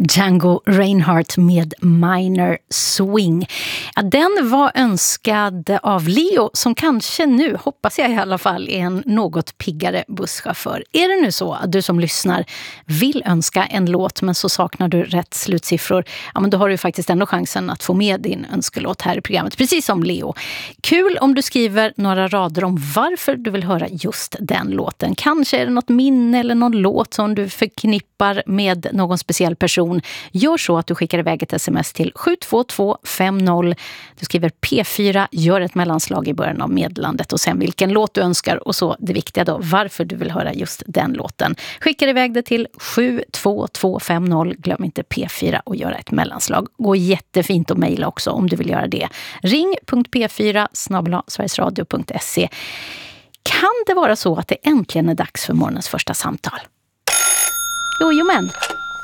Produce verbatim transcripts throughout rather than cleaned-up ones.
Django Reinhardt med Minor Swing. Ja, den var önskad av Leo som kanske nu, hoppas jag i alla fall, är en något piggare busschaufför. Är det nu så att du som lyssnar vill önska en låt men så saknar du rätt slutsiffror, ja men då har du faktiskt ändå chansen att få med din önskelåt här i programmet, precis som Leo. Kul om du skriver några rader om varför du vill höra just den låten. Kanske är det något minne eller någon låt som du förknippar med någon speciell person. Gör så att du skickar iväg ett sms till sju två två fem noll. Du skriver P fyra, gör ett mellanslag i början av meddelandet och sen vilken låt du önskar och så det viktiga då, varför du vill höra just den låten. Skickar iväg det till sju två två fem noll. Glöm inte P fyra och göra ett mellanslag. Gå jättefint att mejla också om du vill göra det. Ring punkt p fyra snabel-a sverigesradio punkt se. Kan det vara så att det äntligen är dags för morgonens första samtal? Jo, jo men.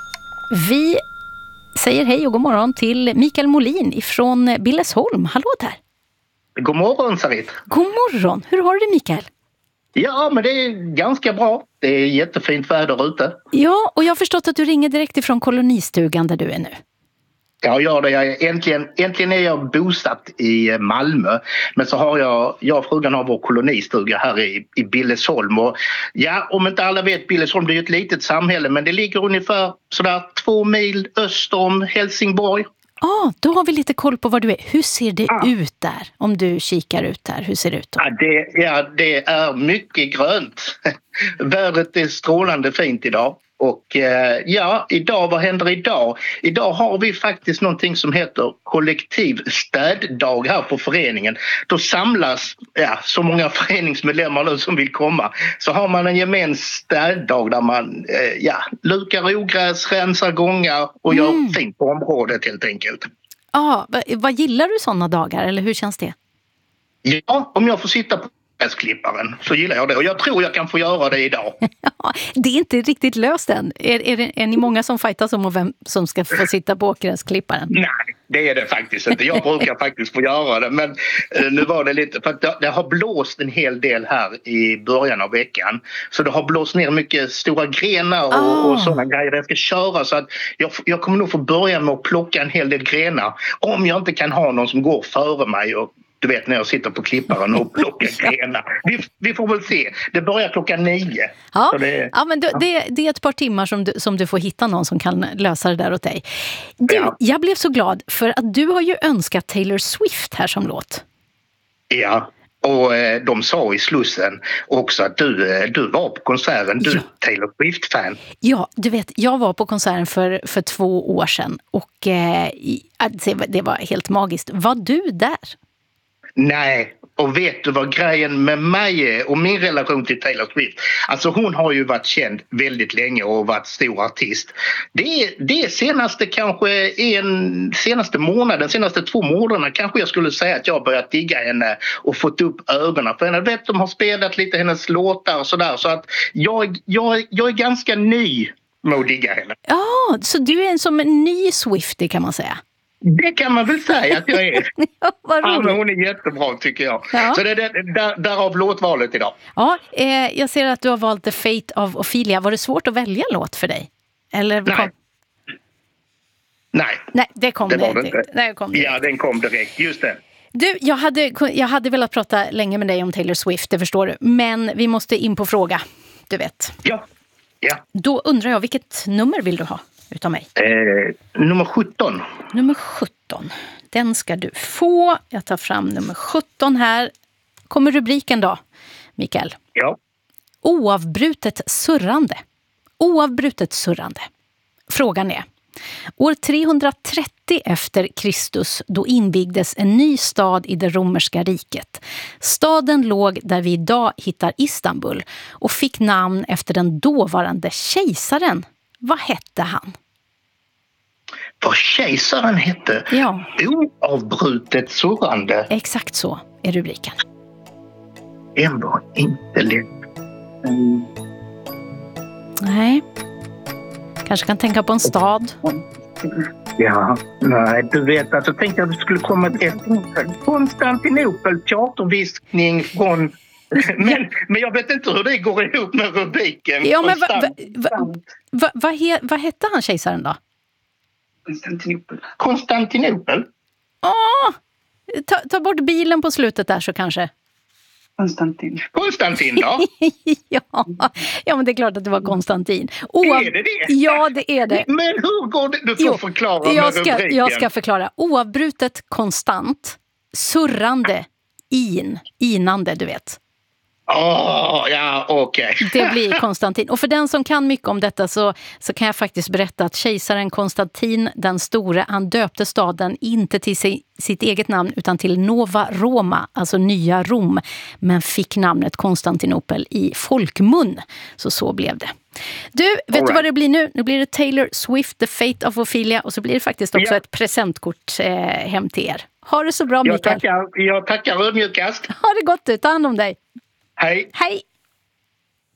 Vi säger hej och god morgon till Mikael Molin ifrån Billesholm. Hallå där. God morgon, Sarit. God morgon. Hur har du det, Mikael? Ja, men det är ganska bra. Det är jättefint väder ute. Ja, och jag har förstått att du ringer direkt ifrån kolonistugan där du är nu. Ja, jag det. Jag är äntligen, äntligen är jag bosatt i Malmö. Men så har jag, jag och frugan har vår kolonistuga här i, i Billesholm. Och ja, om inte alla vet, Billesholm det är ett litet samhälle. Men det ligger ungefär sådär två mil öster om Helsingborg. Ja, ah, då har vi lite koll på var du är. Hur ser det ah. ut där? Om du kikar ut där, hur ser det ut då? Ja, det, ja, det är mycket grönt. Vädret är strålande fint idag. Och eh, ja, idag, vad händer idag? Idag har vi faktiskt någonting som heter kollektiv städdag här på föreningen. Då samlas ja, så många föreningsmedlemmar nu som vill komma. Så har man en gemensam städdag där man eh, ja, lukar ogräs, rensar gångar och mm. gör fint på området helt enkelt. Ja, ah, vad gillar du sådana dagar eller hur känns det? Ja, om jag får sitta på gräsklipparen så gillar jag det och jag tror jag kan få göra det idag. Det är inte riktigt löst än. Är, är, det, är ni många som fightas om vem som ska få sitta på gräsklipparen? Nej, det är det faktiskt inte. Jag brukar faktiskt få göra det men eh, nu var det lite för att det, det har blåst en hel del här i början av veckan så det har blåst ner mycket stora grenar och, oh. och sådana grejer jag ska köra så att jag, jag kommer nog få börja med att plocka en hel del grenar om jag inte kan ha någon som går före mig och du vet när jag sitter på klipparen och plockar grenar. Vi, vi får väl se. Det börjar klockan nio. Ja, det, ja men du, ja. Det, det är ett par timmar som du, som du får hitta någon som kan lösa det där åt dig. Du, ja. Jag blev så glad för att du har ju önskat Taylor Swift här som låt. Ja, och eh, de sa i Slussen också att du, eh, du var på konserten. Du är ja. Taylor Swift-fan. Ja, du vet, jag var på konserten för, för två år sedan och eh, det var helt magiskt. Var du där? Nej, och vet du vad grejen med mig är och min relation till Taylor Swift? Alltså hon har ju varit känd väldigt länge och varit stor artist. Det är det senaste kanske en senaste månaden, senaste två månaderna kanske jag skulle säga att jag har börjat digga henne och fått upp ögonen för henne. Vet de har spelat lite hennes låtar och sådär så att jag, jag, jag är ganska ny med att digga henne. Ja, så du är en som en ny Swiftie kan man säga. Det kan man väl säga att jag är. Ja, vad roligt. Ja, men hon är jättebra tycker jag. Ja. Så det är där, där, därav låtvalet idag. Ja, eh, jag ser att du har valt The Fate of Ophelia. Var det svårt att välja låt för dig? Eller Nej. Kom... Nej. Nej, det kom det det var inte. Nej, kom det. Ja, den kom direkt. Just det. Du, jag hade, jag hade velat prata länge med dig om Taylor Swift, det förstår du. Men vi måste in på fråga, du vet. Ja. Ja. Då undrar jag, vilket nummer vill du ha utav mig? Eh, nummer sjutton. Nummer sjutton. Den ska du få. Jag tar fram nummer sjutton här. Kommer rubriken då, Mikael? Ja. Oavbrutet surrande. Oavbrutet surrande. Frågan är: år trehundratrettio efter Kristus, då invigdes en ny stad i det romerska riket. Staden låg där vi idag hittar Istanbul och fick namn efter den dåvarande kejsaren. Vad hette han? Vad kejsaren hette? Ja. Oavbrutet surrande. Exakt så är rubriken. En var inte lätt. Mm. Nej. Kanske kan tänka på en stad. Ja, nej, du vet, alltså tänkte jag att det skulle komma ett Konstantinopel, teaterviskning från... Men, men jag vet inte hur det går ihop med rubriken. Ja, men vad va, va, va, va, he, va hette han kejsaren då? Konstantinopel. Konstantinopel? Åh! Ta, ta bort bilen på slutet där så kanske. Konstantin. Konstantin då? ja. ja, men det är klart att det var Konstantin. Oav... Är det det? Ja, det är det. Men hur går det? Du får jo, förklara jag med ska, rubriken. jag ska förklara. Oavbrutet konstant, surrande, in, inande, du vet. Åh, oh, ja, okej. Okay. Det blir Konstantin. Och för den som kan mycket om detta så, så kan jag faktiskt berätta att kejsaren Konstantin den store, han döpte staden inte till sig, sitt eget namn utan till Nova Roma, alltså nya Rom, men fick namnet Konstantinopel i folkmun. Så så blev det. Du, vet right. du vad det blir nu? Nu blir det Taylor Swift, The Fate of Ophelia, och så blir det faktiskt också yeah. ett presentkort eh, hem till er. Ha det så bra, Mikael. Jag tackar, jag tackar ödmjukast. Ha det gott, ta hand om dig. Hej. Hej.